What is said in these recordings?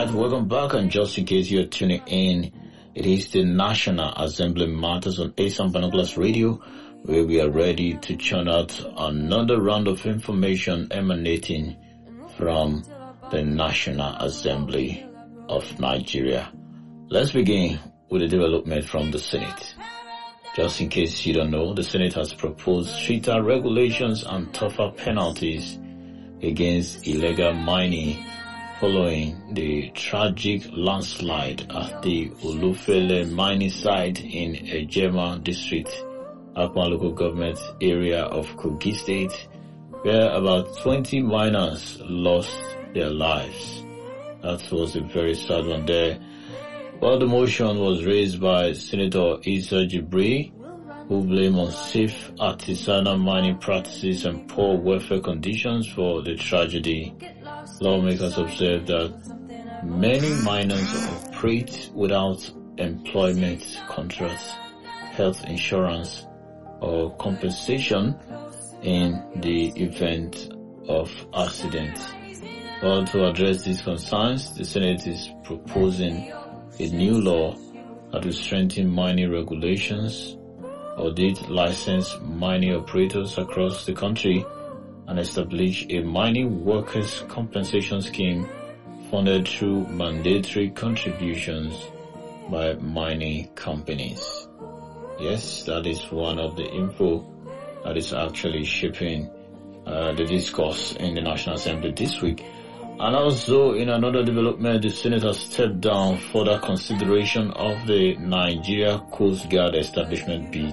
right, welcome back. And just in case you're tuning in, it is the National Assembly Matters on ASAM Binoculars Radio, where we are ready to churn out another round of information emanating from the National Assembly of Nigeria. Let's begin with a development from the Senate. Just in case you don't know, the Senate has proposed stricter regulations and tougher penalties against illegal mining following the tragic landslide at the Olufele mining site in Ejema district, Akwa local government area of Kogi state, where about 20 miners lost their lives. That was a very sad one there. Well, the motion was raised by Senator Issa Jibri, who blamed unsafe artisanal mining practices and poor welfare conditions for the tragedy. Lawmakers observed that many miners operate without employment contracts, health insurance, or compensation in the event of accident. Well, to address these concerns, the Senate is proposing a new law that will strengthen mining regulations, audit licensed mining operators across the country, and establish a mining workers' compensation scheme funded through mandatory contributions by mining companies. Yes, that is one of the info that is actually shaping the discourse in the National Assembly this week. And also, in another development, the Senate has stepped down further consideration of the Nigeria Coast Guard Establishment Bill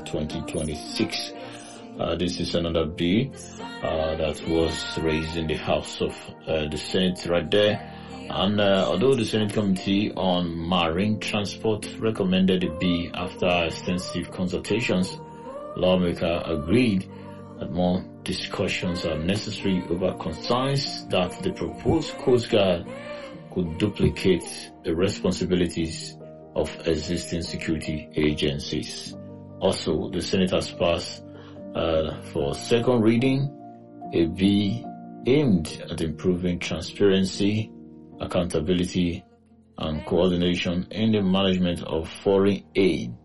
2026. This is another bill that was raised in the House of the Senate right there. And although the Senate Committee on Marine Transport recommended the bill after extensive consultations, lawmakers agreed that more discussions are necessary over concerns that the proposed Coast Guard could duplicate the responsibilities of existing security agencies. Also, the Senate has passed for second reading a bill aimed at improving transparency, accountability, and coordination in the management of foreign aid,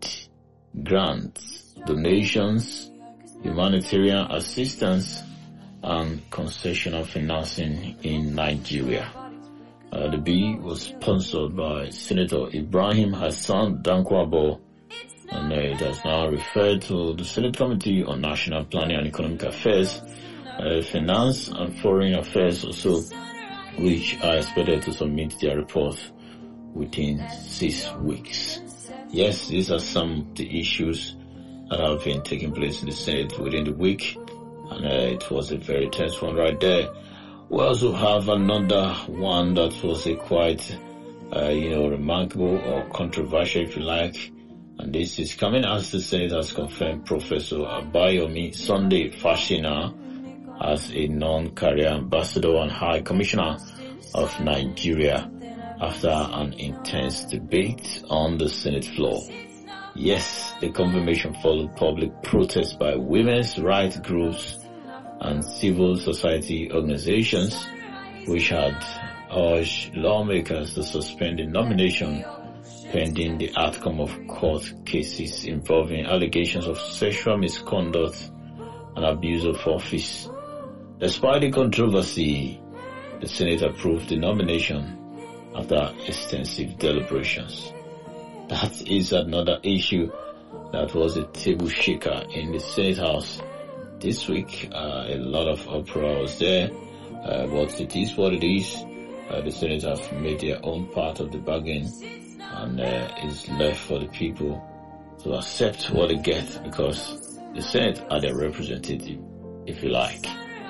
grants, donations, humanitarian assistance, and concessional financing in Nigeria. The bill was sponsored by Senator Ibrahim Hassan Dankwabo, and it has now referred to the Senate Committee on National Planning and Economic Affairs, Finance and Foreign Affairs also, which are expected to submit their report within 6 weeks. Yes, these are some of the issues that have been taking place in the Senate within the week, and it was a very tense one right there. We also have another one that was a quite, remarkable or controversial, if you like, and this is coming as the Senate has confirmed Professor Abayomi Sunday Fashina as a non-career ambassador and High Commissioner of Nigeria after an intense debate on the Senate floor. Yes, the confirmation followed public protests by women's rights groups and civil society organizations, which had urged lawmakers to suspend the nomination pending the outcome of court cases involving allegations of sexual misconduct and abuse of office. Despite the controversy, the Senate approved the nomination after extensive deliberations. That is another issue that was a table shaker in the Senate House this week. A lot of uproar was there, but it is what it is. The Senate have made their own part of the bargain, and it's left for the people to accept what they get, because the Senate are their representative, if you like.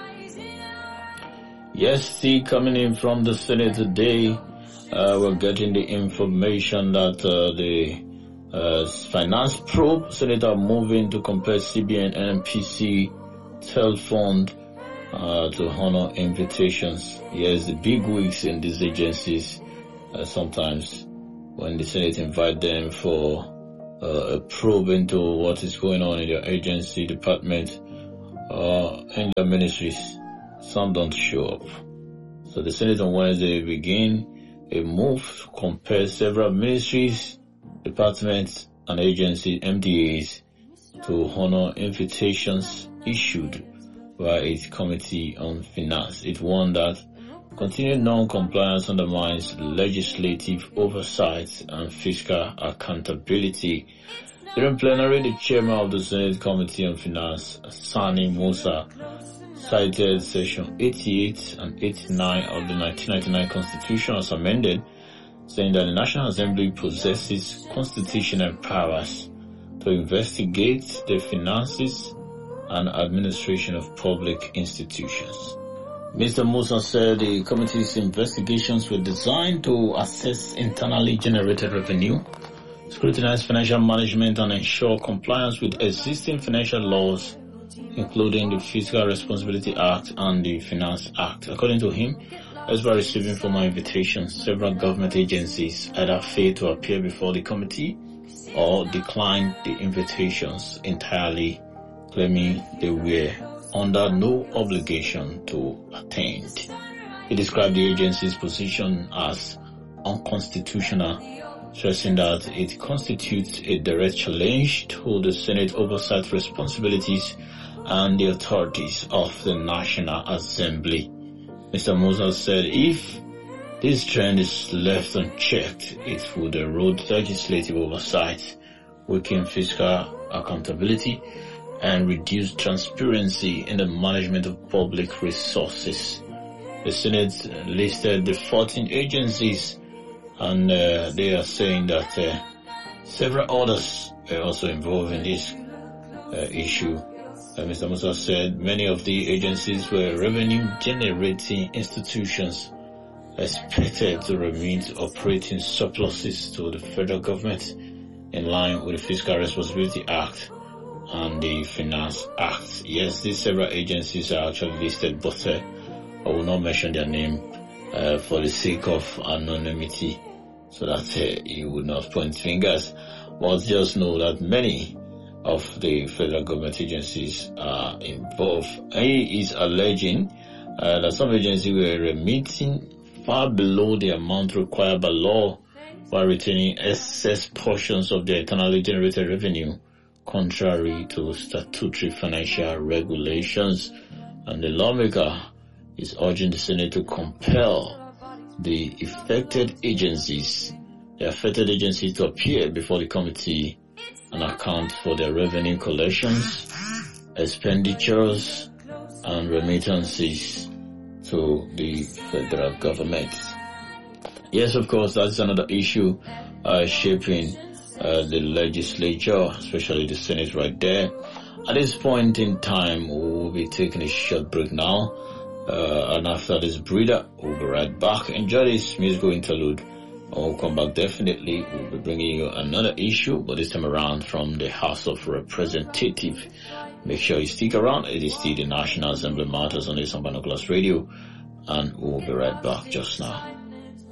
Yes, see, coming in from the Senate today, we're getting the information that the finance probe Senate are moving to compare CBN and NPC telephone to honor invitations. Yes, the big wigs in these agencies, sometimes when the Senate invite them for a probe into what is going on in their agency, department, in their ministries, some don't show up. So the Senate on Wednesday begin a move to compare several ministries, departments, and agency MDAs to honor invitations issued by its Committee on Finance. It warned that continued non-compliance undermines legislative oversight and fiscal accountability. During plenary, the chairman of the Senate Committee on Finance, Sani Musa, cited Section 88 and 89 of the 1999 Constitution as amended, saying that the National Assembly possesses constitutional powers to investigate the finances and administration of public institutions. Mr. Musa said the committee's investigations were designed to assess internally generated revenue, scrutinize financial management, and ensure compliance with existing financial laws, including the Fiscal Responsibility Act and the Finance Act. According to him, as by receiving formal invitations, several government agencies either failed to appear before the committee or declined the invitations entirely, claiming they were under no obligation to attend. He described the agency's position as unconstitutional, stressing that it constitutes a direct challenge to the Senate oversight responsibilities and the authorities of the National Assembly. Mr. Musa said if this trend is left unchecked, it would erode legislative oversight, weaken fiscal accountability, and reduce transparency in the management of public resources. The Senate listed the 14 agencies, and they are saying that several others are also involved in this issue. Mr. Musa said many of the agencies were revenue-generating institutions expected to remain operating surpluses to the federal government in line with the Fiscal Responsibility Act and the Finance Act. Yes, these several agencies are actually listed, but I will not mention their name for the sake of anonymity, so that you would not point fingers. But just know that many of the federal government agencies are involved. He is alleging that some agencies were remitting far below the amount required by law while retaining excess portions of their internally generated revenue, contrary to statutory financial regulations. And the lawmaker is urging the Senate to compel the affected agencies to appear before the committee and account for their revenue collections, expenditures, and remittances to the federal government. Yes, of course, that's another issue shaping the legislature, especially the Senate right there. At this point in time, we'll be taking a short break now. And after this breather, we'll be right back. Enjoy this musical interlude. We'll come back definitely. We'll be bringing you another issue, but this time around from the House of Representatives. Make sure you stick around. It is still the National Assembly Matters on the Binoculars Radio, and we'll be right back just now.